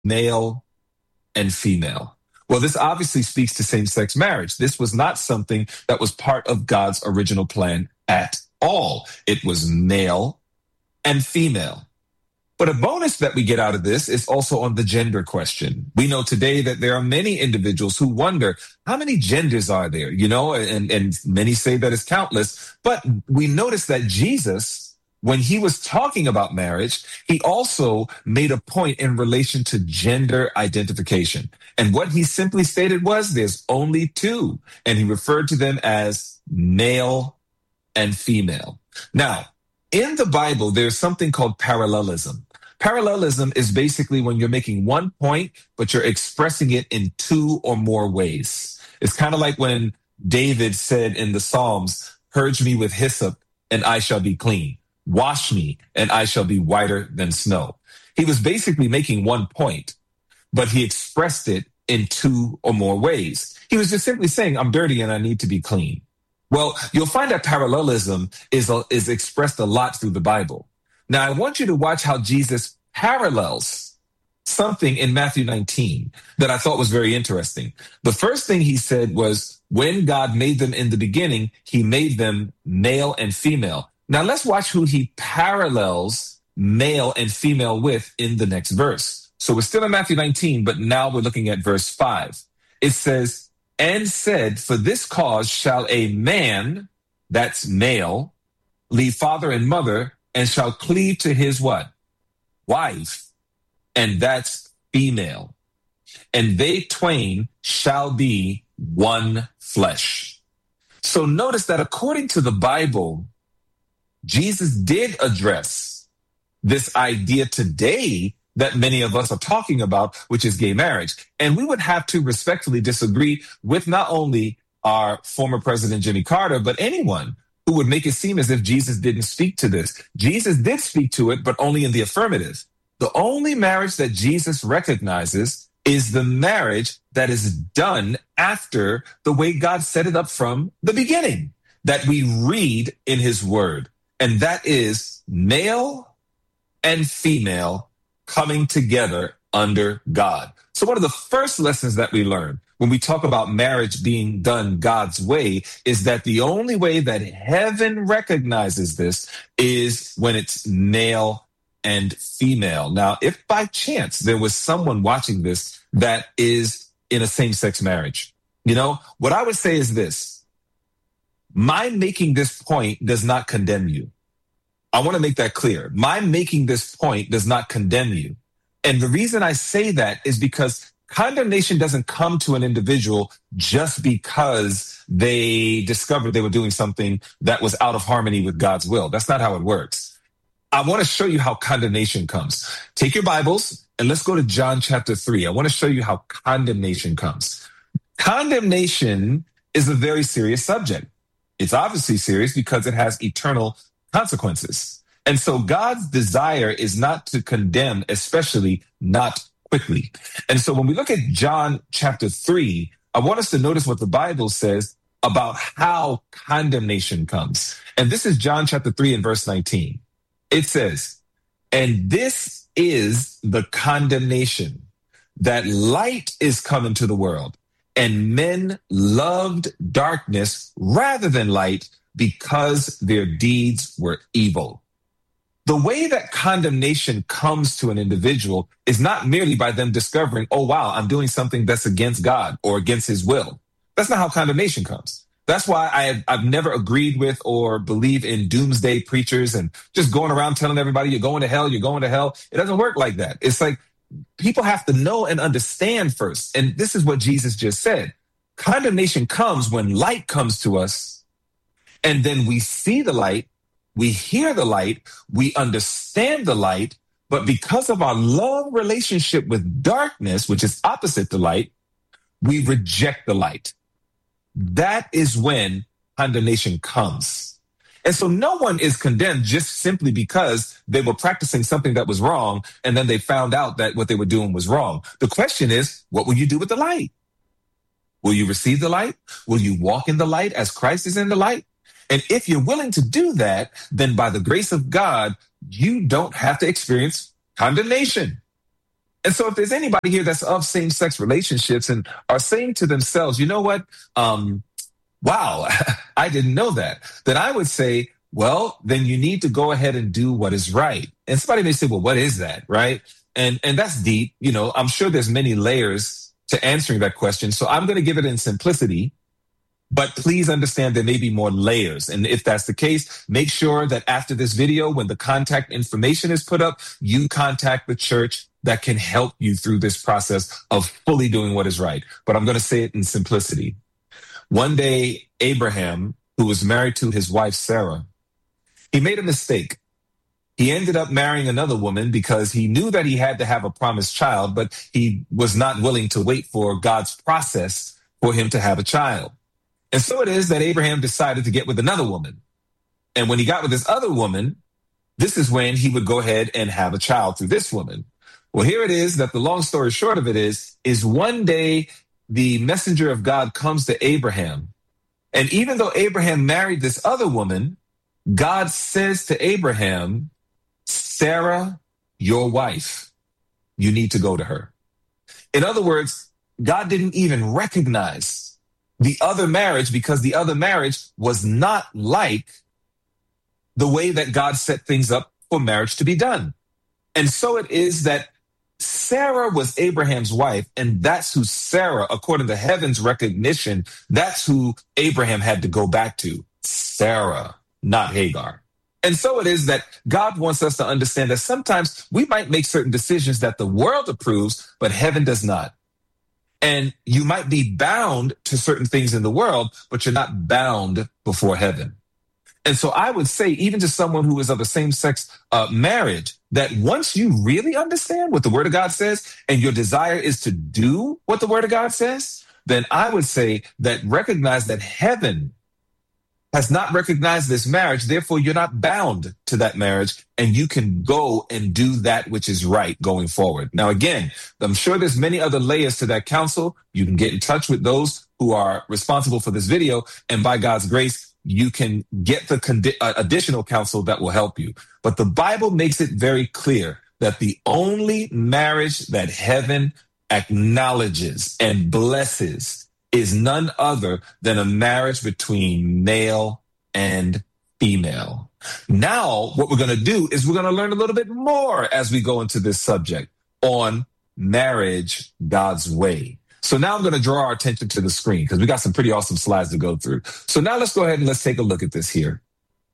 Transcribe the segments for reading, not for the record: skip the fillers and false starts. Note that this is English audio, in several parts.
male and female. Well, this obviously speaks to same-sex marriage. This was not something that was part of God's original plan at all. It was male and female. But a bonus that we get out of this is also on the gender question. We know today that there are many individuals who wonder, how many genders are there? And many say that it's countless. But we notice that Jesus, when he was talking about marriage, he also made a point in relation to gender identification. And what he simply stated was there's only two, and he referred to them as male and female. Now, in the Bible, there's something called parallelism. Parallelism is basically when you're making one point, but you're expressing it in two or more ways. It's kind of like when David said in the Psalms, purge me with hyssop and I shall be clean. Wash me and I shall be whiter than snow. He was basically making one point, but he expressed it in two or more ways. He was just simply saying, I'm dirty and I need to be clean. Well, you'll find that parallelism is expressed a lot through the Bible. Now, I want you to watch how Jesus parallels something in Matthew 19 that I thought was very interesting. The first thing he said was, when God made them in the beginning, he made them male and female. Now, let's watch who he parallels male and female with in the next verse. So we're still in Matthew 19, but now we're looking at verse 5. It says, and said, for this cause shall a man, that's male, leave father and mother, and shall cleave to his what? Wife, and that's female. And they twain shall be one flesh. So notice that according to the Bible, Jesus did address this idea today that many of us are talking about, which is gay marriage. And we would have to respectfully disagree with not only our former president, Jimmy Carter, but anyone who would make it seem as if Jesus didn't speak to this. Jesus did speak to it, but only in the affirmative. The only marriage that Jesus recognizes is the marriage that is done after the way God set it up from the beginning, that we read in his word. And that is male and female coming together under God. So one of the first lessons that we learn when we talk about marriage being done God's way is that the only way that heaven recognizes this is when it's male and female. Now, if by chance there was someone watching this that is in a same-sex marriage, what I would say is this. My making this point does not condemn you. I want to make that clear. My making this point does not condemn you. And the reason I say that is because condemnation doesn't come to an individual just because they discovered they were doing something that was out of harmony with God's will. That's not how it works. I want to show you how condemnation comes. Take your Bibles and let's go to John chapter 3. I want to show you how condemnation comes. Condemnation is a very serious subject. It's obviously serious because it has eternal consequences. And so God's desire is not to condemn, especially not quickly. And so when we look at John chapter 3, I want us to notice what the Bible says about how condemnation comes. And this is John chapter 3 and verse 19. It says, and this is the condemnation, that light is come into the world, and men loved darkness rather than light because their deeds were evil. The way that condemnation comes to an individual is not merely by them discovering, oh, wow, I'm doing something that's against God or against his will. That's not how condemnation comes. That's why I've never agreed with or believe in doomsday preachers and just going around telling everybody you're going to hell, you're going to hell. It doesn't work like that. It's like people have to know and understand first. And this is what Jesus just said. Condemnation comes when light comes to us, and then we see the light, we hear the light, we understand the light, but because of our love relationship with darkness, which is opposite to light, we reject the light. That is when condemnation comes. And so no one is condemned just simply because they were practicing something that was wrong, and then they found out that what they were doing was wrong. The question is, what will you do with the light? Will you receive the light? Will you walk in the light as Christ is in the light? And if you're willing to do that, then by the grace of God, you don't have to experience condemnation. And so if there's anybody here that's of same-sex relationships and are saying to themselves, you know what? Wow, I didn't know that. Then I would say, well, then you need to go ahead and do what is right. And somebody may say, well, what is that? Right? And that's deep. You know, I'm sure there's many layers to answering that question. So I'm going to give it in simplicity. But please understand there may be more layers. And if that's the case, make sure that after this video, when the contact information is put up, you contact the church that can help you through this process of fully doing what is right. But I'm going to say it in simplicity. One day, Abraham, who was married to his wife, Sarah, he made a mistake. He ended up marrying another woman because he knew that he had to have a promised child, but he was not willing to wait for God's process for him to have a child. And so it is that Abraham decided to get with another woman. And when he got with this other woman, this is when he would go ahead and have a child through this woman. Well, here it is that the long story short of it is one day the messenger of God comes to Abraham. And even though Abraham married this other woman, God says to Abraham, Sarah, your wife, you need to go to her. In other words, God didn't even recognize the other marriage because the other marriage was not like the way that God set things up for marriage to be done. And so it is that Sarah was Abraham's wife, and that's who Sarah, according to heaven's recognition, that's who Abraham had to go back to, Sarah, not Hagar. And so it is that God wants us to understand that sometimes we might make certain decisions that the world approves, but heaven does not. And you might be bound to certain things in the world, but you're not bound before heaven. And so I would say, even to someone who is of a same-sex marriage, that once you really understand what the Word of God says, and your desire is to do what the Word of God says, then I would say that recognize that heaven has not recognized this marriage. Therefore, you're not bound to that marriage, and you can go and do that which is right going forward. Now, again, I'm sure there's many other layers to that counsel. You can get in touch with those who are responsible for this video, and by God's grace, you can get the additional counsel that will help you. But the Bible makes it very clear that the only marriage that heaven acknowledges and blesses is none other than a marriage between male and female. Now, what we're going to do is we're going to learn a little bit more as we go into this subject on marriage God's way. So now I'm going to draw our attention to the screen because we got some pretty awesome slides to go through. So now let's go ahead and let's take a look at this here.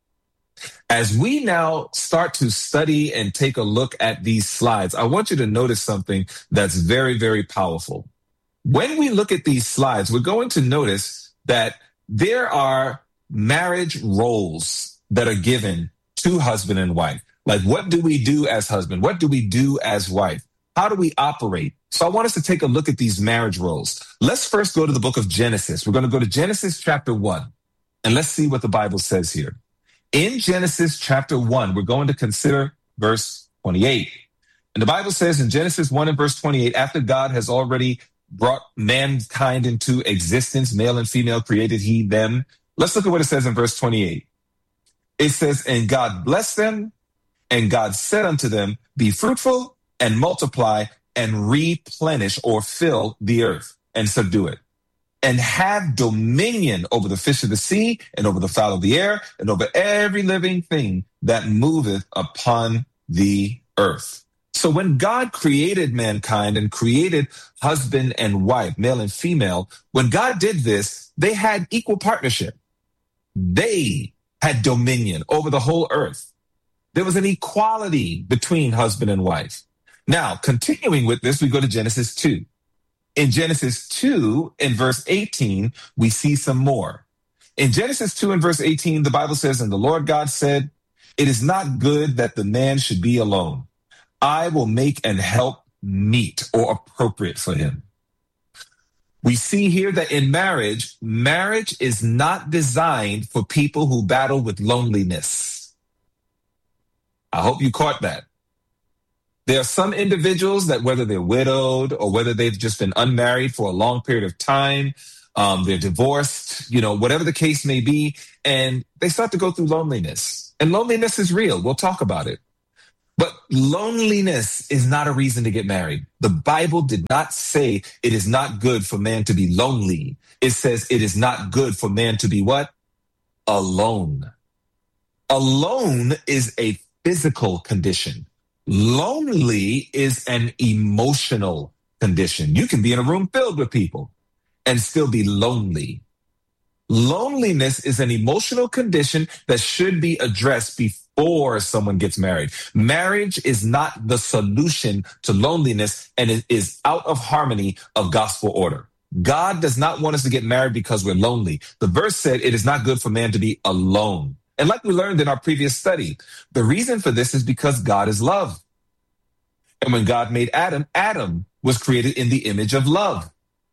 As we now start to study and take a look at these slides, I want you to notice something that's very, very powerful. When we look at these slides, we're going to notice that there are marriage roles that are given to husband and wife. Like, what do we do as husband? What do we do as wife? How do we operate? So I want us to take a look at these marriage roles. Let's first go to the book of Genesis. We're going to go to Genesis chapter 1, and let's see what the Bible says here. In Genesis chapter 1, we're going to consider verse 28. And the Bible says in Genesis 1 and verse 28, after God has already brought mankind into existence, male and female created he them. Let's look at what it says in verse 28. It says, and God blessed them, and God said unto them, be fruitful and multiply and replenish or fill the earth and subdue it, and have dominion over the fish of the sea and over the fowl of the air and over every living thing that moveth upon the earth. So when God created mankind and created husband and wife, male and female, when God did this, they had equal partnership. They had dominion over the whole earth. There was an equality between husband and wife. Now, continuing with this, we go to Genesis 2. In Genesis 2, in verse 18, we see some more. In Genesis 2 and verse 18, the Bible says, and the Lord God said, it is not good that the man should be alone. I will make an help meet or appropriate for him. We see here that in marriage is not designed for people who battle with loneliness. I hope you caught that. There are some individuals that whether they're widowed or whether they've just been unmarried for a long period of time, they're divorced, whatever the case may be, and they start to go through loneliness. And loneliness is real. We'll talk about it. But loneliness is not a reason to get married. The Bible did not say it is not good for man to be lonely. It says it is not good for man to be what? Alone. Alone is a physical condition. Lonely is an emotional condition. You can be in a room filled with people and still be lonely. Loneliness is an emotional condition that should be addressed before someone gets married. Marriage is not the solution to loneliness, and it is out of harmony of gospel order. God does not want us to get married because we're lonely. The verse said it is not good for man to be alone. And like we learned in our previous study, the reason for this is because God is love. And when God made Adam, Adam was created in the image of love.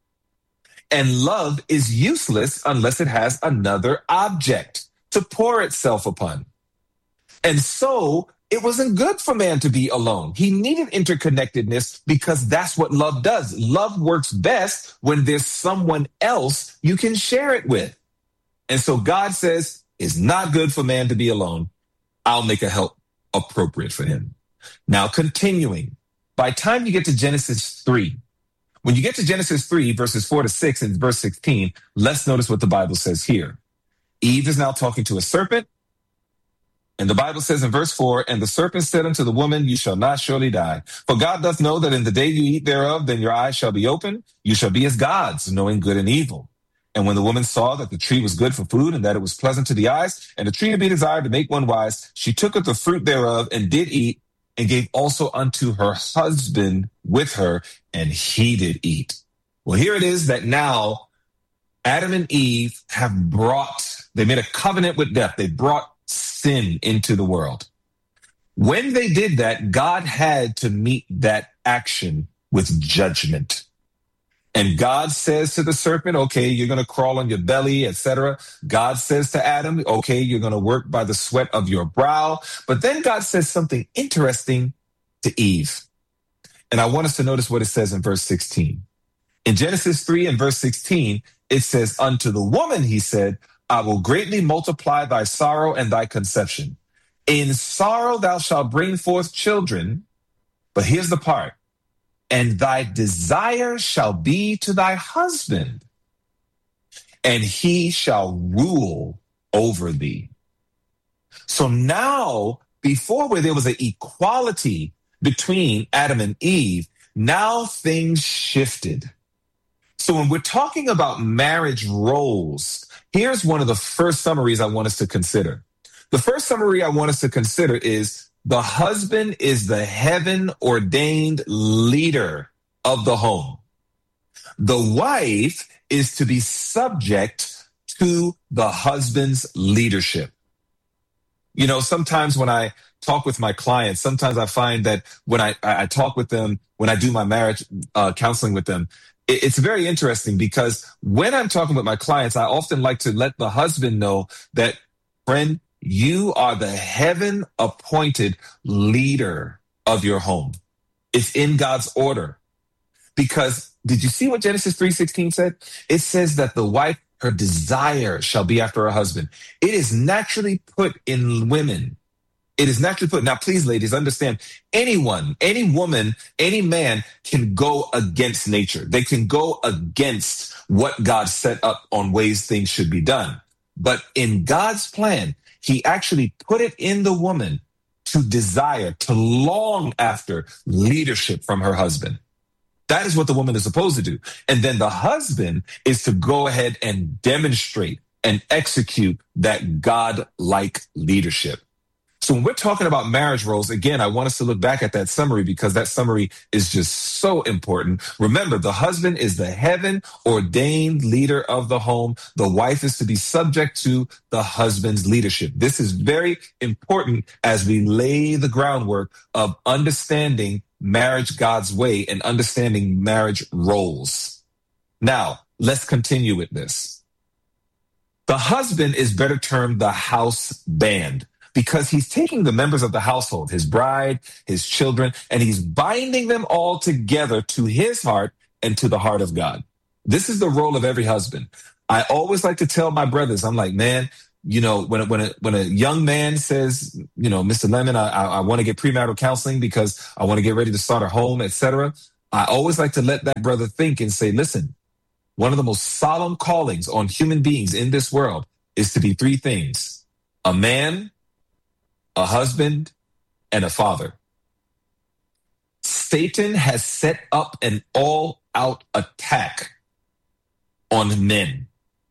And love is useless unless it has another object to pour itself upon. And so it wasn't good for man to be alone. He needed interconnectedness because that's what love does. Love works best when there's someone else you can share it with. And so God says, it's not good for man to be alone. I'll make a help appropriate for him. Now, continuing, by the time you get to Genesis 3, when you get to Genesis 3, verses 4 to 6 and verse 16, let's notice what the Bible says here. Eve is now talking to a serpent. And the Bible says in verse 4, and the serpent said unto the woman, you shall not surely die. For God doth know that in the day you eat thereof, then your eyes shall be opened. You shall be as gods, knowing good and evil. And when the woman saw that the tree was good for food, and that it was pleasant to the eyes, and a tree to be desired to make one wise, she took of the fruit thereof, and did eat, and gave also unto her husband with her, and he did eat. Well, here it is that now Adam and Eve they made a covenant with death. They brought sin into the world. When they did that, God had to meet that action with judgment. And God says to the serpent, okay, you're going to crawl on your belly, etc. God says to Adam, okay, you're going to work by the sweat of your brow. But then God says something interesting to Eve. And I want us to notice what it says in verse 16. In Genesis 3 and verse 16, it says, unto the woman, he said, I will greatly multiply thy sorrow and thy conception. In sorrow thou shalt bring forth children. But here's the part. And thy desire shall be to thy husband, and he shall rule over thee. So now, before where there was an equality between Adam and Eve, now things shifted. So when we're talking about marriage roles, here's one of the first summaries I want us to consider. The first summary I want us to consider is the husband is the heaven-ordained leader of the home. The wife is to be subject to the husband's leadership. You know, sometimes when I talk with my clients, sometimes I find that when I talk with them, when I do my marriage counseling with them, it's very interesting because when I'm talking with my clients, I often like to let the husband know that, friend, you are the heaven-appointed leader of your home. It's in God's order. Because did you see what Genesis 3:16 said? It says that the wife, her desire shall be after her husband. It is naturally put in women. It is naturally put. Now, please, ladies, understand, anyone, any woman, any man can go against nature. They can go against what God set up on ways things should be done. But in God's plan, he actually put it in the woman to desire, to long after leadership from her husband. That is what the woman is supposed to do. And then the husband is to go ahead and demonstrate and execute that God-like leadership. So when we're talking about marriage roles, again, I want us to look back at that summary because that summary is just so important. Remember, the husband is the heaven-ordained leader of the home. The wife is to be subject to the husband's leadership. This is very important as we lay the groundwork of understanding marriage God's way and understanding marriage roles. Now, let's continue with this. The husband is better termed the house band, because he's taking the members of the household, his bride, his children, and he's binding them all together to his heart and to the heart of God. This is the role of every husband. I always like to tell my brothers, I'm like, man, when a young man says, Mr. Lemon, I want to get premarital counseling because I want to get ready to start a home, etc. I always like to let that brother think and say, listen, one of the most solemn callings on human beings in this world is to be three things: a man, a husband, and a father. Satan has set up an all-out attack on men.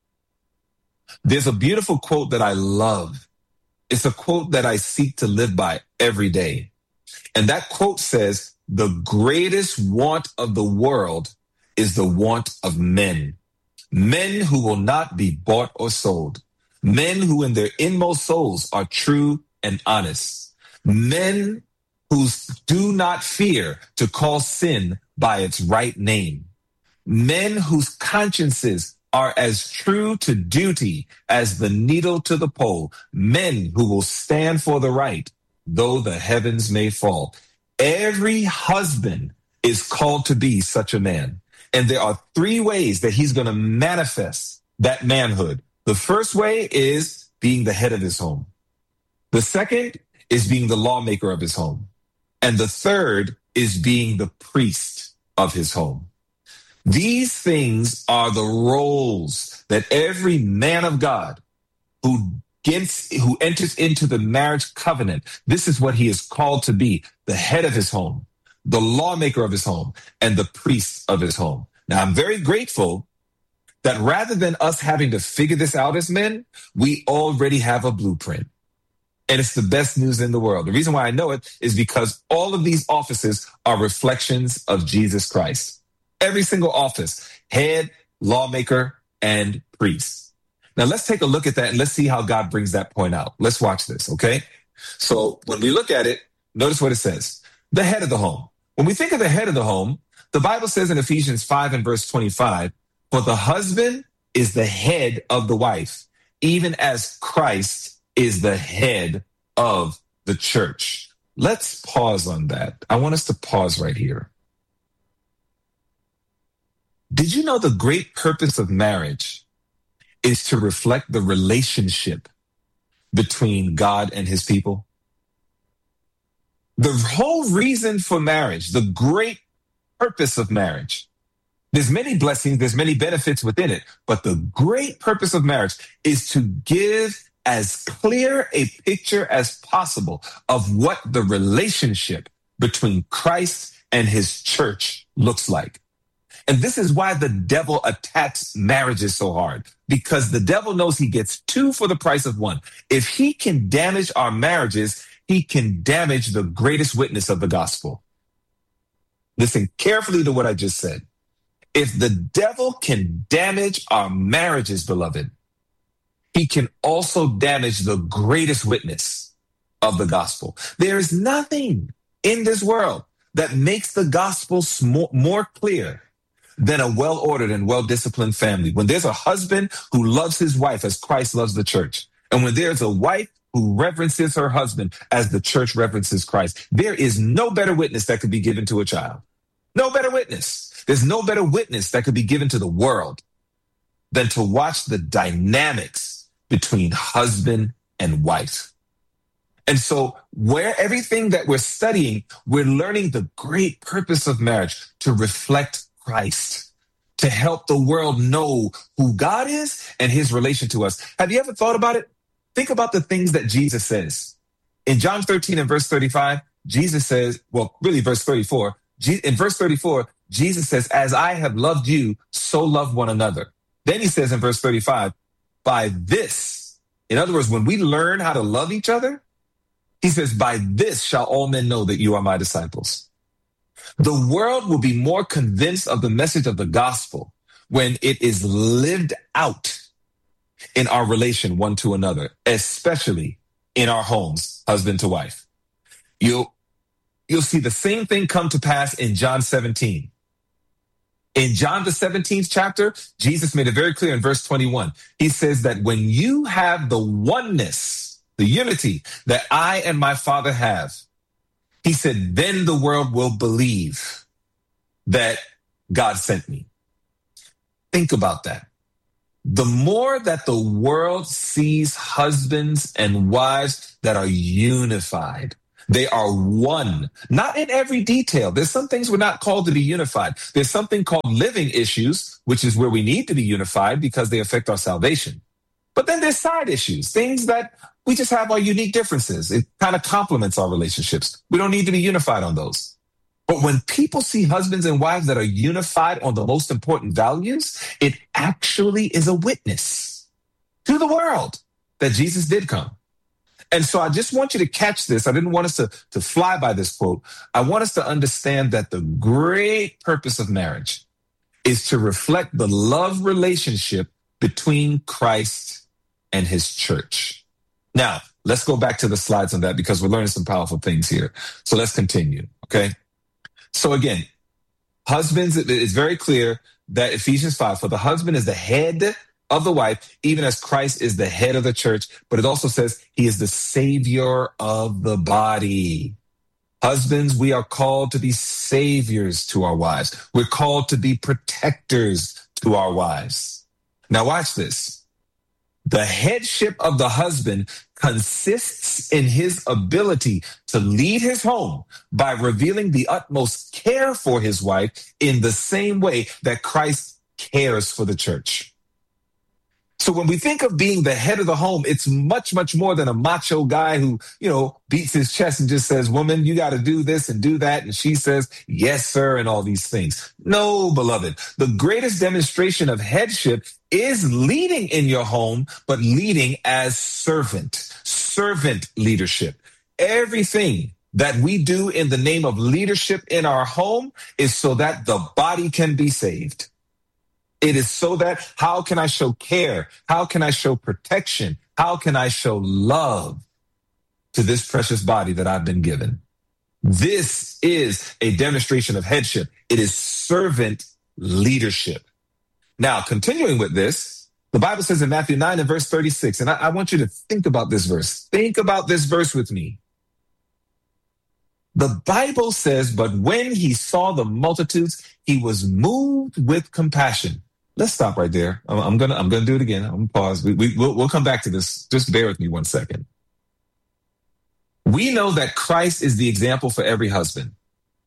There's a beautiful quote that I love. It's a quote that I seek to live by every day. And that quote says, the greatest want of the world is the want of men. Men who will not be bought or sold. Men who in their inmost souls are true and honest. Men who do not fear to call sin by its right name. Men whose consciences are as true to duty as the needle to the pole. Men who will stand for the right, though the heavens may fall. Every husband is called to be such a man. And there are three ways that he's going to manifest that manhood. The first way is being the head of his home. The second is being the lawmaker of his home. And the third is being the priest of his home. These things are the roles that every man of God who enters into the marriage covenant, this is what he is called to be: the head of his home, the lawmaker of his home, and the priest of his home. Now, I'm very grateful that rather than us having to figure this out as men, we already have a blueprint. And it's the best news in the world. The reason why I know it is because all of these offices are reflections of Jesus Christ. Every single office: head, lawmaker, and priest. Now let's take a look at that and let's see how God brings that point out. Let's watch this, okay? So when we look at it, notice what it says. The head of the home. When we think of the head of the home, the Bible says in Ephesians 5 and verse 25, for the husband is the head of the wife, even as Christ is the head of the church. Let's pause on that. I want us to pause right here. Did you know the great purpose of marriage is to reflect the relationship between God and his people? The whole reason for marriage, the great purpose of marriage, there's many blessings, there's many benefits within it, but the great purpose of marriage is to give as clear a picture as possible of what the relationship between Christ and his church looks like. And this is why the devil attacks marriages so hard, because the devil knows he gets two for the price of one. If he can damage our marriages, he can damage the greatest witness of the gospel. Listen carefully to what I just said. If the devil can damage our marriages, beloved, he can also damage the greatest witness of the gospel. There is nothing in this world that makes the gospel more clear than a well-ordered and well-disciplined family. When there's a husband who loves his wife as Christ loves the church, and when there's a wife who reverences her husband as the church reverences Christ, there is no better witness that could be given to a child. No better witness. There's no better witness that could be given to the world than to watch the dynamics between husband and wife. And so where everything that we're studying, we're learning the great purpose of marriage to reflect Christ, to help the world know who God is and his relation to us. Have you ever thought about it? Think about the things that Jesus says. In John 13 and verse 35, Jesus says, well, really verse 34, in verse 34, Jesus says, as I have loved you, so love one another. Then he says in verse 35, by this, in other words, when we learn how to love each other, he says, by this shall all men know that you are my disciples. The world will be more convinced of the message of the gospel when it is lived out in our relation one to another, especially in our homes, husband to wife. You'll see the same thing come to pass in John 17. In John the 17th chapter, Jesus made it very clear in verse 21. He says that when you have the oneness, the unity that I and my Father have, he said, then the world will believe that God sent me. Think about that. The more that the world sees husbands and wives that are unified, they are one, not in every detail. There's some things we're not called to be unified. There's something called living issues, which is where we need to be unified because they affect our salvation. But then there's side issues, things that we just have our unique differences. It kind of complements our relationships. We don't need to be unified on those. But when people see husbands and wives that are unified on the most important values, it actually is a witness to the world that Jesus did come. And so I just want you to catch this. I didn't want us to fly by this quote. I want us to understand that the great purpose of marriage is to reflect the love relationship between Christ and his church. Now, let's go back to the slides on that because we're learning some powerful things here. So let's continue, okay? So again, husbands, it's very clear that Ephesians 5, for the husband is the head of the wife, even as Christ is the head of the church. But it also says he is the savior of the body. Husbands, we are called to be saviors to our wives. We're called to be protectors to our wives. Now watch this. The headship of the husband consists in his ability to lead his home by revealing the utmost care for his wife in the same way that Christ cares for the church. So when we think of being the head of the home, it's much, much more than a macho guy who, beats his chest and just says, woman, you got to do this and do that. And she says, yes, sir, and all these things. No, beloved, the greatest demonstration of headship is leading in your home, but leading as servant leadership. Everything that we do in the name of leadership in our home is so that the body can be saved. It is so that how can I show care? How can I show protection? How can I show love to this precious body that I've been given? This is a demonstration of headship. It is servant leadership. Now, continuing with this, the Bible says in Matthew 9 and verse 36, and I want you to think about this verse. Think about this verse with me. The Bible says, but when he saw the multitudes, he was moved with compassion. Let's stop right there. I'm gonna do it again. I'm gonna pause. We'll come back to this. Just bear with me 1 second. We know that Christ is the example for every husband.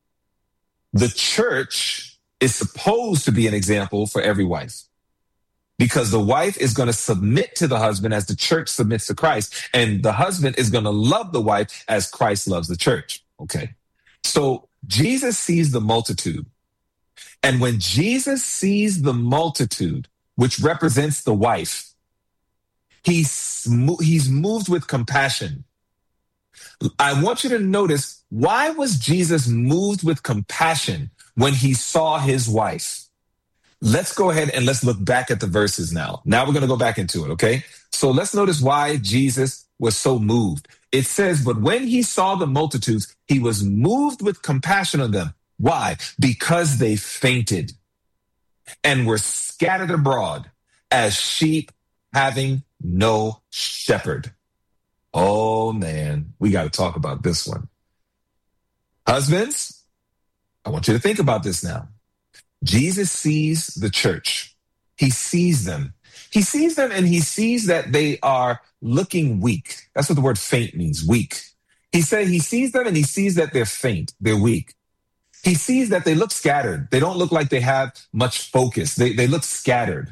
The church is supposed to be an example for every wife because the wife is going to submit to the husband as the church submits to Christ, and the husband is going to love the wife as Christ loves the church. Okay. So Jesus sees the multitude. And when Jesus sees the multitude, which represents the wife, he's moved with compassion. I want you to notice, why was Jesus moved with compassion when he saw his wife? Let's go ahead and let's look back at the verses now. Now we're going to go back into it, okay? So let's notice why Jesus was so moved. It says, but when he saw the multitudes, he was moved with compassion on them. Why? Because they fainted and were scattered abroad as sheep having no shepherd. Oh man, we got to talk about this one. Husbands, I want you to think about this now. Jesus sees the church. He sees them. He sees them and he sees that they are looking weak. That's what the word faint means, weak. He sees them and he sees that they're faint, they're weak. He sees that they look scattered. They don't look like they have much focus. They look scattered.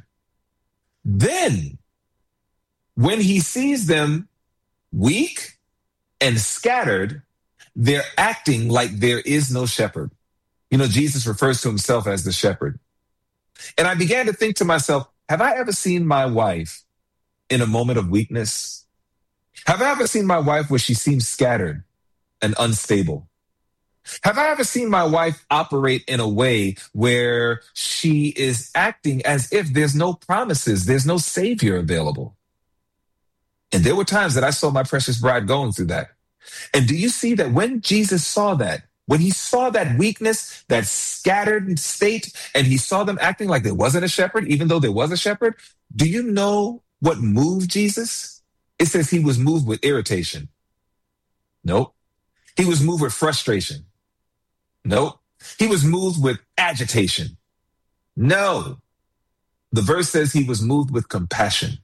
Then, when he sees them weak and scattered, they're acting like there is no shepherd. Jesus refers to himself as the shepherd. And I began to think to myself, have I ever seen my wife in a moment of weakness? Have I ever seen my wife where she seems scattered and unstable? Have I ever seen my wife operate in a way where she is acting as if there's no promises, there's no savior available? And there were times that I saw my precious bride going through that. And do you see that when Jesus saw that, when he saw that weakness, that scattered state, and he saw them acting like there wasn't a shepherd, even though there was a shepherd, do you know what moved Jesus? It says he was moved with irritation. Nope. He was moved with frustration. Nope. He was moved with agitation. No. The verse says he was moved with compassion.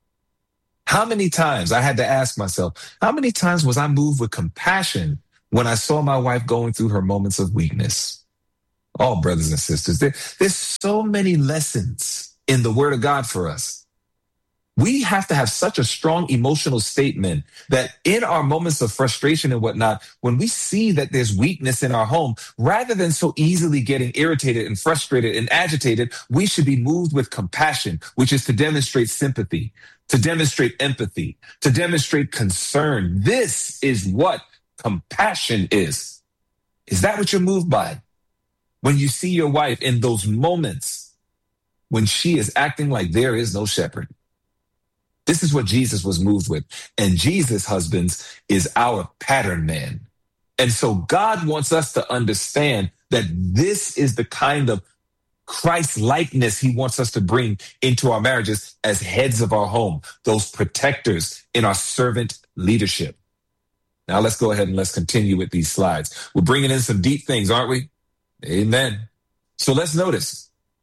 How many times, I had to ask myself, how many times was I moved with compassion when I saw my wife going through her moments of weakness? Oh, brothers and sisters, there's so many lessons in the Word of God for us. We have to have such a strong emotional statement that in our moments of frustration and whatnot, when we see that there's weakness in our home, rather than so easily getting irritated and frustrated and agitated, we should be moved with compassion, which is to demonstrate sympathy, to demonstrate empathy, to demonstrate concern. This is what compassion is. Is that what you're moved by? When you see your wife in those moments when she is acting like there is no shepherd. This is what Jesus was moved with. And Jesus, husbands, is our pattern man. And so God wants us to understand that this is the kind of Christ-likeness he wants us to bring into our marriages as heads of our home, those protectors in our servant leadership. Now let's go ahead and let's continue with these slides. We're bringing in some deep things, aren't we? Amen. So let's notice.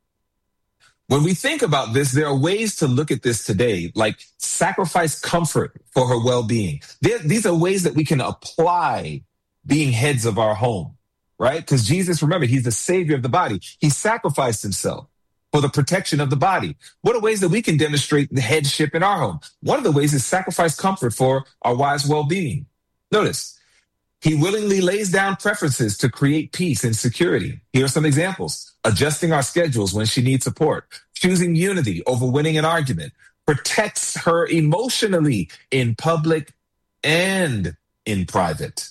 When we think about this, there are ways to look at this today, like sacrifice comfort for her well-being. These are ways that we can apply being heads of our home, right? Because Jesus, remember, he's the savior of the body. He sacrificed himself for the protection of the body. What are ways that we can demonstrate the headship in our home? One of the ways is sacrifice comfort for our wives' well-being. Notice, he willingly lays down preferences to create peace and security. Here are some examples. Adjusting our schedules when she needs support, choosing unity over winning an argument, protects her emotionally in public and in private.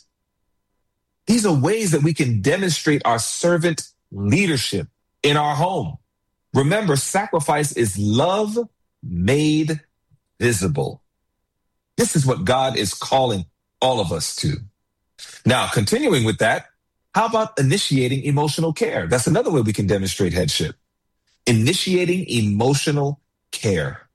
These are ways that we can demonstrate our servant leadership in our home. Remember, sacrifice is love made visible. This is what God is calling all of us to. Now, continuing with that, how about initiating emotional care? That's another way we can demonstrate headship. Initiating emotional care.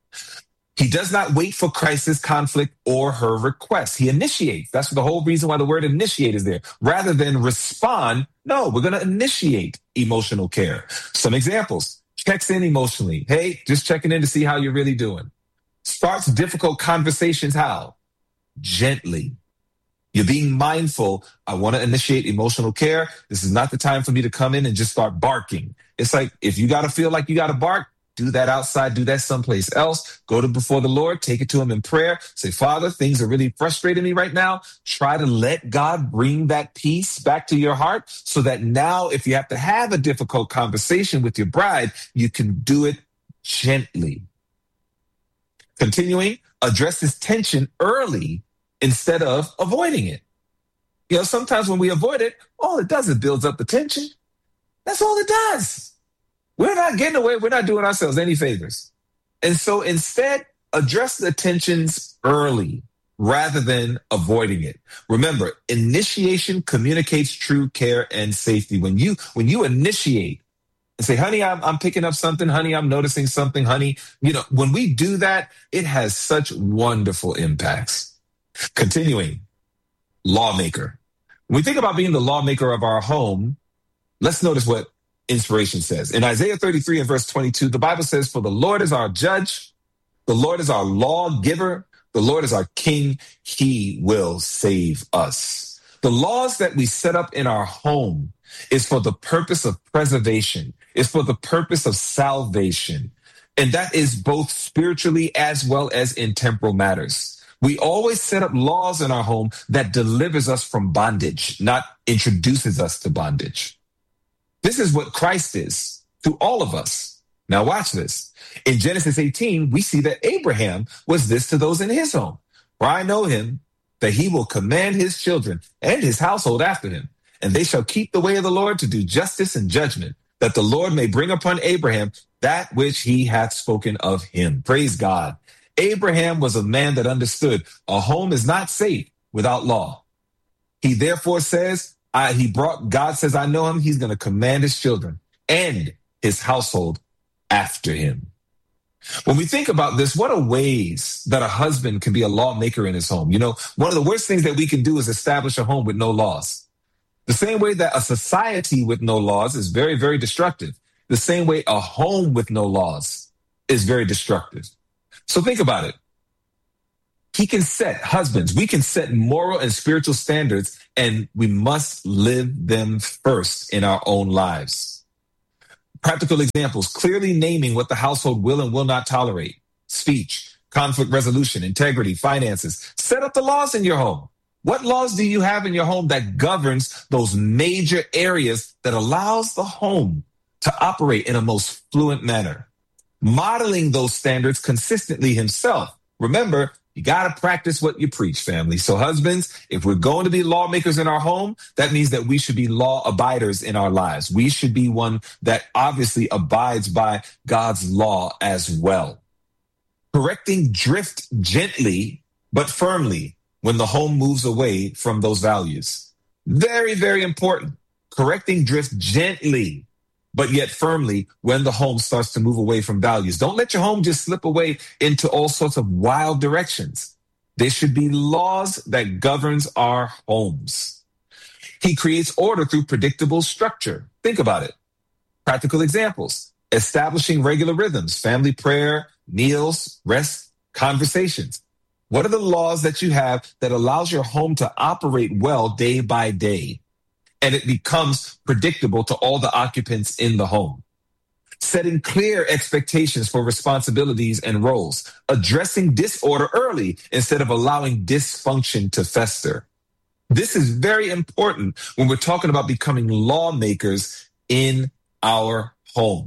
He does not wait for crisis, conflict, or her request. He initiates. That's the whole reason why the word initiate is there. Rather than respond, no, we're going to initiate emotional care. Some examples. Checks in emotionally. Hey, just checking in to see how you're really doing. Starts difficult conversations how? Gently. You're being mindful. I want to initiate emotional care. This is not the time for me to come in and just start barking. It's like, if you got to feel like you got to bark, do that outside, do that someplace else. Go to before the Lord, take it to him in prayer. Say, Father, things are really frustrating me right now. Try to let God bring that peace back to your heart so that now if you have to have a difficult conversation with your bride, you can do it gently. Continuing, address this tension early instead of avoiding it. You know, sometimes when we avoid it, all it does is builds up the tension. That's all it does. We're not getting away. We're not doing ourselves any favors. And so instead, address the tensions early rather than avoiding it. Remember, initiation communicates true care and safety. When you initiate and say, honey, I'm picking up something. Honey, I'm noticing something. Honey, you know, when we do that, it has such wonderful impacts. Continuing, lawmaker. When we think about being the lawmaker of our home, let's notice what inspiration says. In Isaiah 33 and verse 22, the Bible says, for the Lord is our judge, the Lord is our lawgiver, the Lord is our king, he will save us. The laws that we set up in our home is for the purpose of preservation, is for the purpose of salvation. And that is both spiritually as well as in temporal matters. We always set up laws in our home that delivers us from bondage, not introduces us to bondage. This is what Christ is to all of us. Now watch this. In Genesis 18, we see that Abraham was this to those in his home. For I know him, that he will command his children and his household after him, and they shall keep the way of the Lord to do justice and judgment, that the Lord may bring upon Abraham that which he hath spoken of him. Praise God. Abraham was a man that understood a home is not safe without law. He therefore says, God says, I know him. He's going to command his children and his household after him. When we think about this, what are ways that a husband can be a lawmaker in his home? You know, one of the worst things that we can do is establish a home with no laws. The same way that a society with no laws is very, very destructive. the same way a home with no laws is very destructive. So think about it. Husbands, we can set moral and spiritual standards, and we must live them first in our own lives. Practical examples: clearly naming what the household will and will not tolerate, speech, conflict resolution, integrity, finances. Set up the laws in your home. What laws do you have in your home that governs those major areas that allows the home to operate in a most fluent manner? Modeling those standards consistently himself. Remember, you got to practice what you preach, family. So husbands, if we're going to be lawmakers in our home, that means that we should be law abiders in our lives. We should be one that obviously abides by God's law as well. Correcting drift gently but firmly when the home moves away from those values. Very, very important. Correcting drift gently but yet firmly when the home starts to move away from values. Don't let your home just slip away into all sorts of wild directions. There should be laws that governs our homes. He creates order through predictable structure. Think about it. Practical examples: establishing regular rhythms, family prayer, meals, rest, conversations. What are the laws that you have that allows your home to operate well day by day? And it becomes predictable to all the occupants in the home. Setting clear expectations for responsibilities and roles. Addressing disorder early instead of allowing dysfunction to fester. This is very important when we're talking about becoming lawmakers in our home.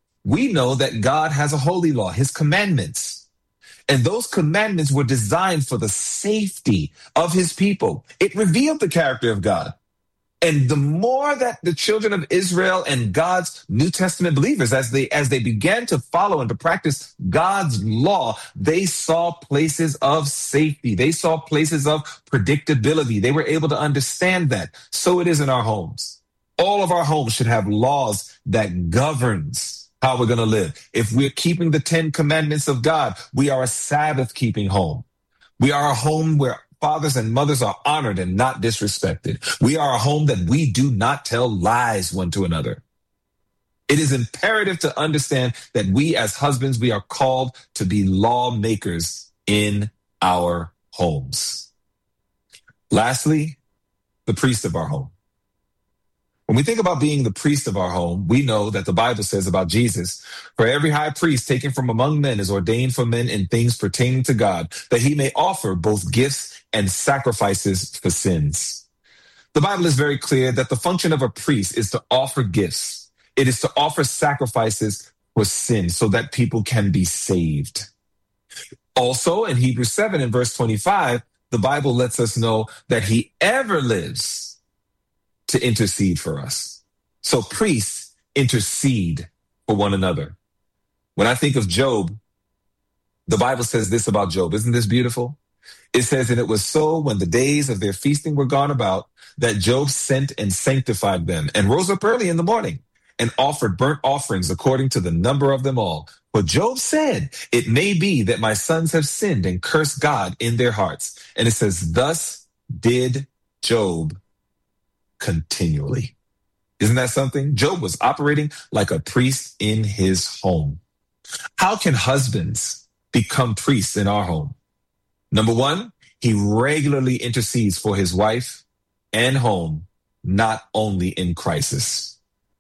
We know that God has a holy law, his commandments. And those commandments were designed for the safety of his people. It revealed the character of God. And the more that the children of Israel and God's New Testament believers, as they began to follow and to practice God's law, they saw places of safety. They saw places of predictability. They were able to understand that. So it is in our homes. All of our homes should have laws that governs how we're going to live. If we're keeping the 10 commandments of God, we are a Sabbath-keeping home. We are a home where fathers and mothers are honored and not disrespected. We are a home that we do not tell lies one to another. It is imperative to understand that we as husbands, we are called to be lawmakers in our homes. Lastly, the priest of our home. When we think about being the priest of our home, we know that the Bible says about Jesus, for every high priest taken from among men is ordained for men in things pertaining to God, that he may offer both gifts and sacrifices for sins. The Bible is very clear that the function of a priest is to offer gifts. It is to offer sacrifices for sin so that people can be saved. Also, in Hebrews 7 and verse 25, the Bible lets us know that he ever lives to intercede for us. So priests intercede for one another. When I think of Job, the Bible says this about Job. Isn't this beautiful? It says, and it was so when the days of their feasting were gone about, that Job sent and sanctified them and rose up early in the morning and offered burnt offerings according to the number of them all. For Job said, it may be that my sons have sinned and cursed God in their hearts. And it says, thus did Job continually. Isn't that something? Job was operating like a priest in his home. How can husbands become priests in our home? Number one, he regularly intercedes for his wife and home, not only in crisis.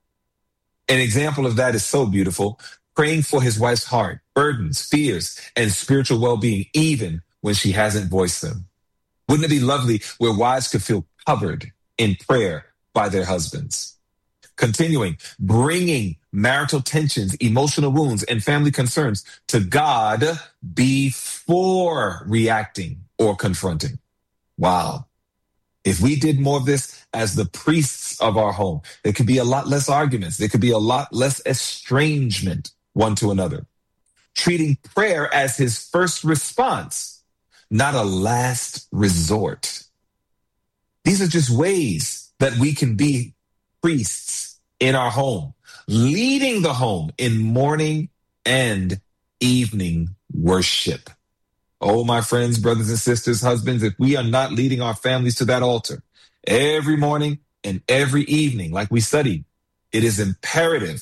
An example of that is so beautiful, praying for his wife's heart, burdens, fears, and spiritual well-being, even when she hasn't voiced them. Wouldn't it be lovely where wives could feel covered in prayer by their husbands? Continuing, bringing marital tensions, emotional wounds, and family concerns to God before reacting or confronting. Wow. If we did more of this as the priests of our home, there could be a lot less arguments. There could be a lot less estrangement one to another. Treating prayer as his first response, not a last resort. These are just ways that we can be priests in our home, leading the home in morning and evening worship. Oh, my friends, brothers and sisters, husbands, if we are not leading our families to that altar every morning and every evening, like we studied, it is imperative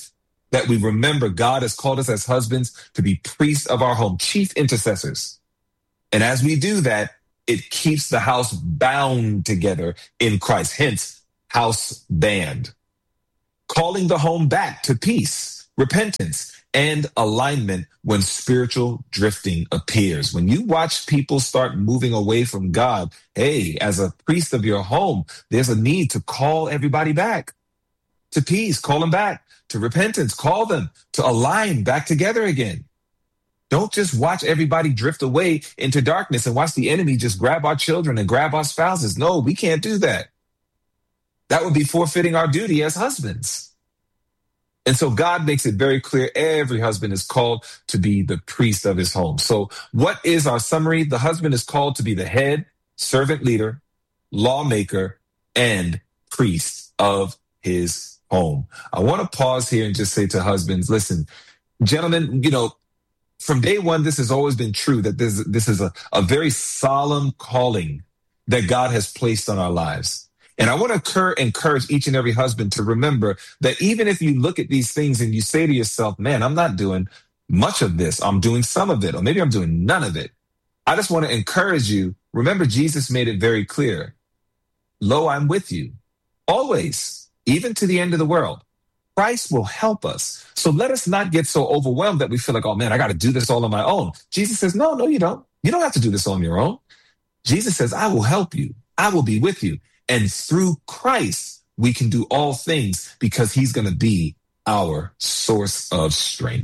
that we remember God has called us as husbands to be priests of our home, chief intercessors. And as we do that, it keeps the house bound together in Christ, hence house band. Calling the home back to peace, repentance, and alignment when spiritual drifting appears. When you watch people start moving away from God, hey, as a priest of your home, there's a need to call everybody back to peace, call them back to repentance, call them to align back together again. Don't just watch everybody drift away into darkness and watch the enemy just grab our children and grab our spouses. No, we can't do that. That would be forfeiting our duty as husbands. And so God makes it very clear every husband is called to be the priest of his home. So what is our summary? The husband is called to be the head, servant leader, lawmaker, and priest of his home. I want to pause here and just say to husbands, listen, gentlemen, from day one, this has always been true that this is a very solemn calling that God has placed on our lives. And I want to encourage each and every husband to remember that even if you look at these things and you say to yourself, man, I'm not doing much of this, I'm doing some of it, or maybe I'm doing none of it. I just want to encourage you. Remember, Jesus made it very clear. Lo, I'm with you always, even to the end of the world. Christ will help us. So let us not get so overwhelmed that we feel like, oh man, I got to do this all on my own. Jesus says, no, you don't. You don't have to do this on your own. Jesus says, I will help you. I will be with you. And through Christ, we can do all things because he's going to be our source of strength.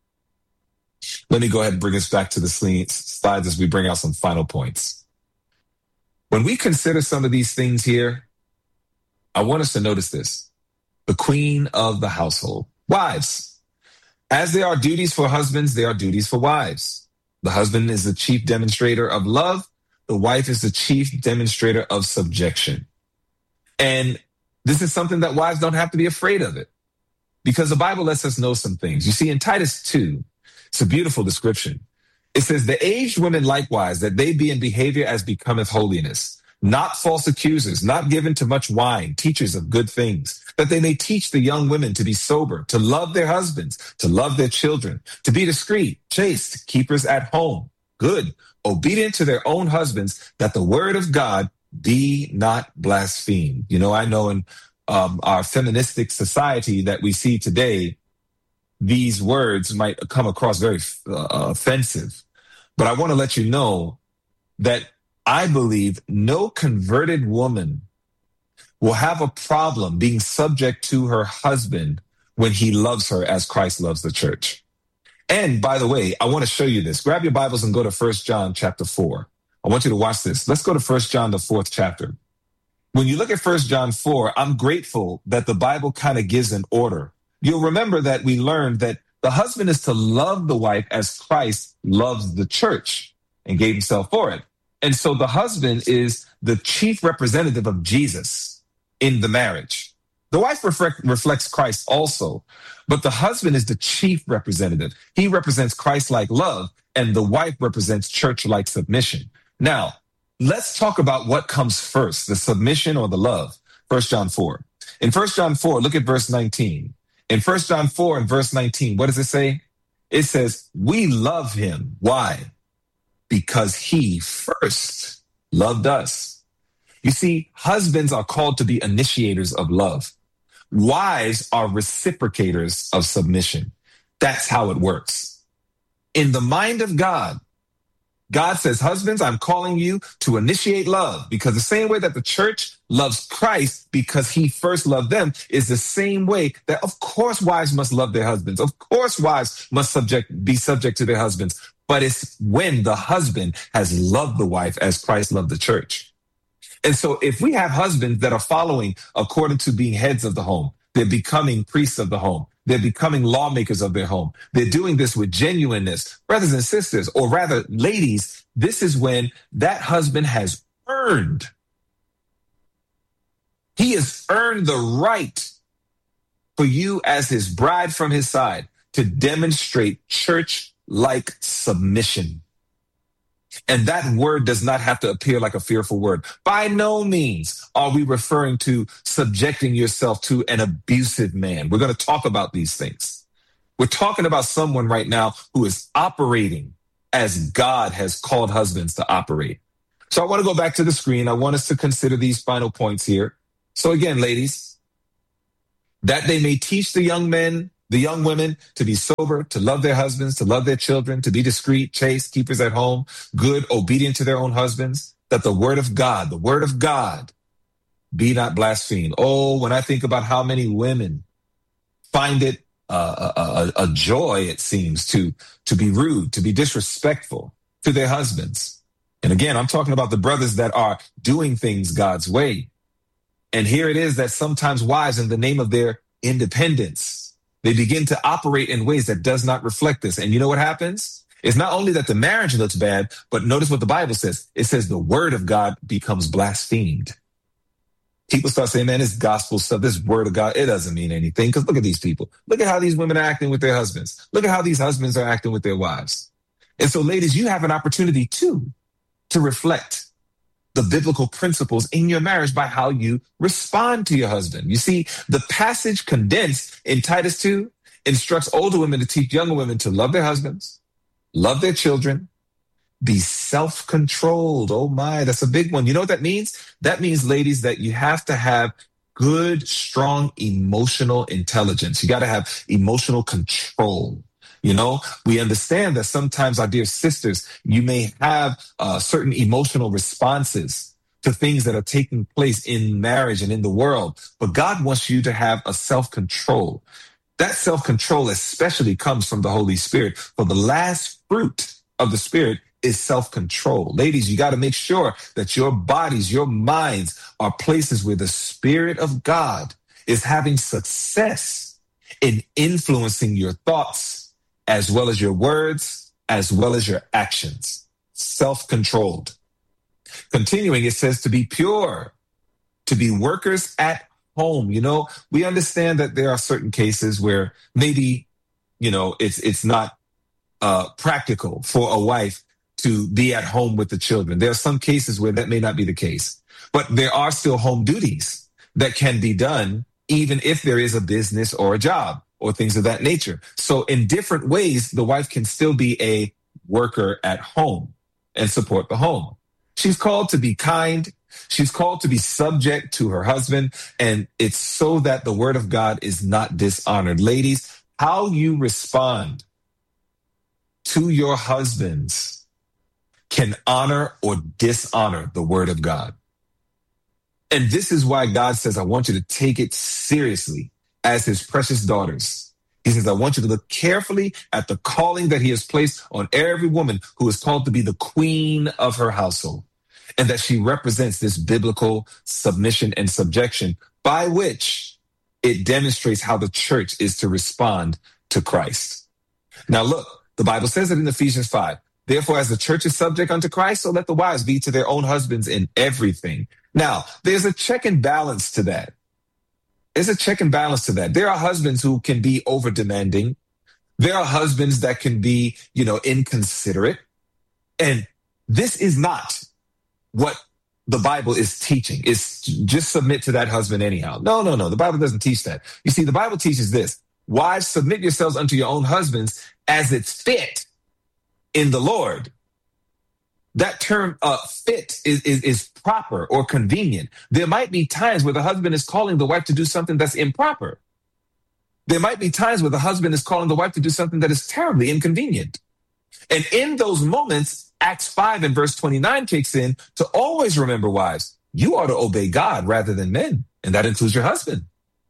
Let me go ahead and bring us back to the slides as we bring out some final points. When we consider some of these things here, I want us to notice this. The queen of the household. Wives. As there are duties for husbands, there are duties for wives. The husband is the chief demonstrator of love. The wife is the chief demonstrator of subjection. And this is something that wives don't have to be afraid of it because the Bible lets us know some things. You see, in Titus 2, it's a beautiful description. It says, the aged women likewise, that they be in behavior as becometh holiness, not false accusers, not given to much wine, teachers of good things, that they may teach the young women to be sober, to love their husbands, to love their children, to be discreet, chaste, keepers at home, good, obedient to their own husbands, that the word of God be not blasphemed. I know in our feministic society that we see today, these words might come across very offensive. But I want to let you know that I believe no converted woman will have a problem being subject to her husband when he loves her as Christ loves the church. And by the way, I want to show you this. Grab your Bibles and go to 1 John chapter 4. I want you to watch this. Let's go to 1 John, the 4th chapter. When you look at 1 John 4, I'm grateful that the Bible kind of gives an order. You'll remember that we learned that the husband is to love the wife as Christ loves the church and gave himself for it. And so the husband is the chief representative of Jesus in the marriage. The wife reflects Christ also, but the husband is the chief representative. He represents Christ-like love, and the wife represents church-like submission. Now, let's talk about what comes first, the submission or the love. 1 John 4. In 1 John 4, look at verse 19. In 1 John 4 and verse 19, what does it say? It says, we love him. Why? Because he first loved us. You see, husbands are called to be initiators of love. Wives are reciprocators of submission. That's how it works. In the mind of God, God says, husbands, I'm calling you to initiate love, because the same way that the church loves Christ because he first loved them is the same way that, of course, wives must love their husbands. Of course, wives must be subject to their husbands. But it's when the husband has loved the wife as Christ loved the church. And so if we have husbands that are following according to being heads of the home, they're becoming priests of the home. They're becoming lawmakers of their home. They're doing this with genuineness. Brothers and sisters, or rather, ladies, this is when that husband has earned. He has earned the right for you as his bride from his side to demonstrate church-like submission. And that word does not have to appear like a fearful word. By no means are we referring to subjecting yourself to an abusive man. We're going to talk about these things. We're talking about someone right now who is operating as God has called husbands to operate. So I want to go back to the screen. I want us to consider these final points here. So again, ladies, that they may teach the young men, the young women to be sober, to love their husbands, to love their children, to be discreet, chaste, keepers at home, good, obedient to their own husbands, that the word of God, be not blasphemed. Oh, when I think about how many women find it a joy, it seems, to be rude, to be disrespectful to their husbands. And again, I'm talking about the brothers that are doing things God's way. And here it is that sometimes wives, in the name of their independence, they begin to operate in ways that does not reflect this. And you know what happens? It's not only that the marriage looks bad, but notice what the Bible says. It says the word of God becomes blasphemed. People start saying, man, this gospel stuff, this word of God, it doesn't mean anything. Because look at these people. Look at how these women are acting with their husbands. Look at how these husbands are acting with their wives. And so, ladies, you have an opportunity, too, to reflect the biblical principles in your marriage by how you respond to your husband. You see, the passage condensed in Titus 2 instructs older women to teach younger women to love their husbands, love their children, be self-controlled. Oh my, that's a big one. You know what that means? That means, ladies, that you have to have good, strong emotional intelligence. You got to have emotional control. You know, we understand that sometimes, our dear sisters, you may have certain emotional responses to things that are taking place in marriage and in the world. But God wants you to have a self-control. That self-control especially comes from the Holy Spirit. For the last fruit of the Spirit is self-control. Ladies, you got to make sure that your bodies, your minds are places where the Spirit of God is having success in influencing your thoughts, as well as your words, as well as your actions. Self-controlled. Continuing, it says to be pure, to be workers at home. You know, we understand that there are certain cases where maybe, you know, it's not practical for a wife to be at home with the children. There are some cases where that may not be the case, but there are still home duties that can be done even if there is a business or a job or things of that nature. So in different ways, the wife can still be a worker at home and support the home. She's called to be kind. She's called to be subject to her husband. And it's so that the word of God is not dishonored. Ladies, how you respond to your husbands can honor or dishonor the word of God. And this is why God says, I want you to take it seriously as his precious daughters. He says, I want you to look carefully at the calling that he has placed on every woman who is called to be the queen of her household, and that she represents this biblical submission and subjection by which it demonstrates how the church is to respond to Christ. Now, look, the Bible says it in Ephesians 5. Therefore, as the church is subject unto Christ, so let the wives be to their own husbands in everything. Now, there's a check and balance to that. There's a check and balance to that. There are husbands who can be over demanding. There are husbands that can be, inconsiderate. And this is not what the Bible is teaching. It's just submit to that husband anyhow. No. The Bible doesn't teach that. You see, the Bible teaches this. Wives, submit yourselves unto your own husbands as it's fit in the Lord. That term fit is proper or convenient. There might be times where the husband is calling the wife to do something that's improper. There might be times where the husband is calling the wife to do something that is terribly inconvenient. And in those moments, Acts 5 and verse 29 kicks in to always remember, wives, you ought to obey God rather than men. And that includes your husband.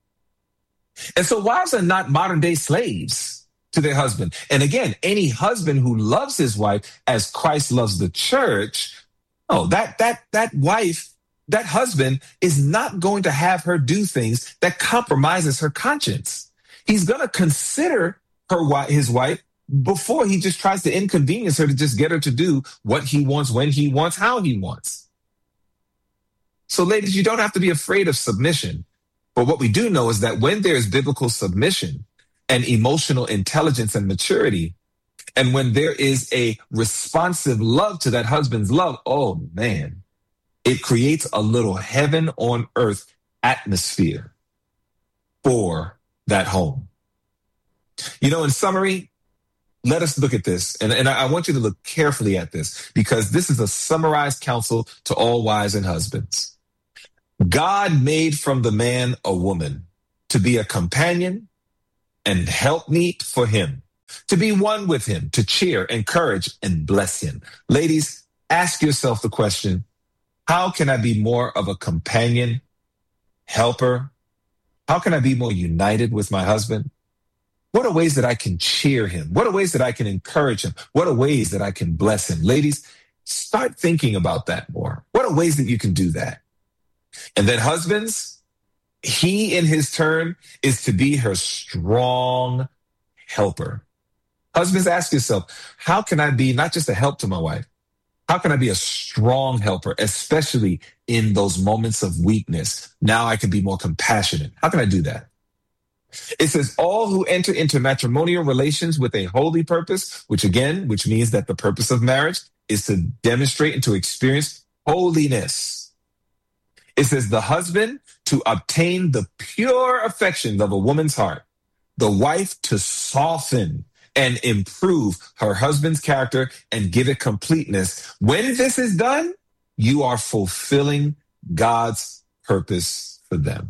And so wives are not modern day slaves to their husband. And again, any husband who loves his wife as Christ loves the church, that wife, that husband is not going to have her do things that compromises her conscience. He's going to consider his wife before he just tries to inconvenience her to just get her to do what he wants, when he wants, how he wants. So ladies, you don't have to be afraid of submission. But what we do know is that when there is biblical submission and emotional intelligence and maturity, and when there is a responsive love to that husband's love, oh man, it creates a little heaven on earth atmosphere for that home. In summary, let us look at this. And I want you to look carefully at this because this is a summarized counsel to all wives and husbands. God made from the man a woman to be a companion and helpmeet for him, to be one with him, to cheer, encourage, and bless him. Ladies, ask yourself the question, how can I be more of a companion, helper? How can I be more united with my husband? What are ways that I can cheer him? What are ways that I can encourage him? What are ways that I can bless him? Ladies, start thinking about that more. What are ways that you can do that? And then husbands, he in his turn is to be her strong helper. Husbands, ask yourself, how can I be not just a help to my wife? How can I be a strong helper, especially in those moments of weakness? Now I can be more compassionate. How can I do that? It says, all who enter into matrimonial relations with a holy purpose, which means that the purpose of marriage is to demonstrate and to experience holiness. It says the husband to obtain the pure affections of a woman's heart, the wife to soften and improve her husband's character and give it completeness. When this is done, you are fulfilling God's purpose for them.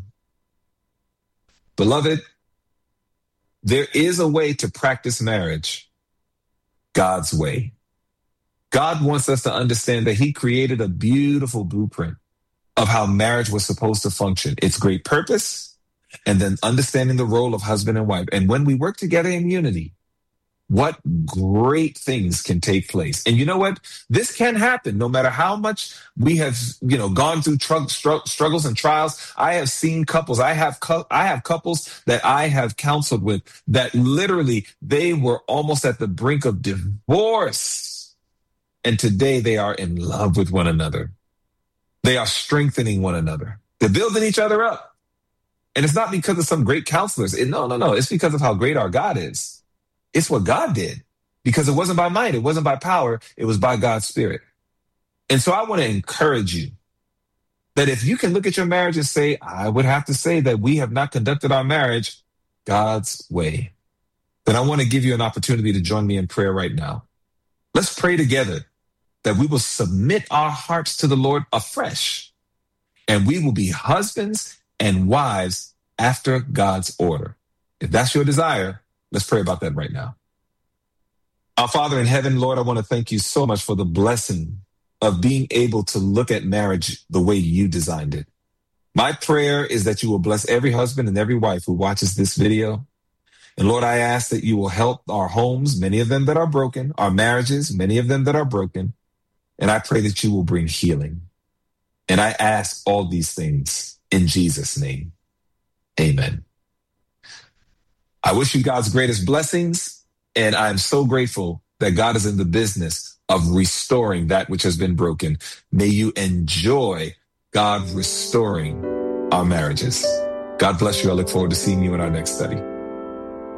Beloved, there is a way to practice marriage God's way. God wants us to understand that he created a beautiful blueprint of how marriage was supposed to function. Its great purpose, and then understanding the role of husband and wife. And when we work together in unity, what great things can take place. And you know what? This can happen no matter how much we have, gone through struggles and trials. I have seen couples. I have couples that I have counseled with that literally they were almost at the brink of divorce. And today they are in love with one another. They are strengthening one another. They're building each other up. And it's not because of some great counselors. No. It's because of how great our God is. It's what God did, because it wasn't by might, it wasn't by power, it was by God's Spirit. And so I want to encourage you that if you can look at your marriage and say, I would have to say that we have not conducted our marriage God's way, then I want to give you an opportunity to join me in prayer right now. Let's pray together that we will submit our hearts to the Lord afresh, and we will be husbands and wives after God's order. If that's your desire, let's pray about that right now. Our Father in heaven, Lord, I want to thank you so much for the blessing of being able to look at marriage the way you designed it. My prayer is that you will bless every husband and every wife who watches this video. And Lord, I ask that you will help our homes, many of them that are broken, our marriages, many of them that are broken. And I pray that you will bring healing. And I ask all these things in Jesus' name. Amen. I wish you God's greatest blessings, and I'm so grateful that God is in the business of restoring that which has been broken. May you enjoy God restoring our marriages. God bless you. I look forward to seeing you in our next study.